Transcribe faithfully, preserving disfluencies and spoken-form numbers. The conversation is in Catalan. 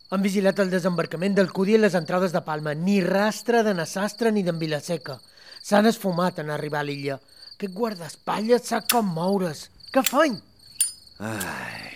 Han vigilat el desembarcament del Cudi i les entrades de Palma. Ni rastre de na Sastre ni d'en Vilaseca. S'han esfumat en arribar a l'illa. Aquest guardaespatlles sap com moure's. Què feim? Ai,